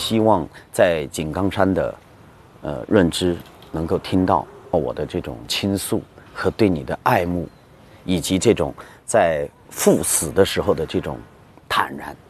希望在井冈山的润之能够听到我的这种倾诉和对你的爱慕，以及这种在赴死的时候的这种坦然。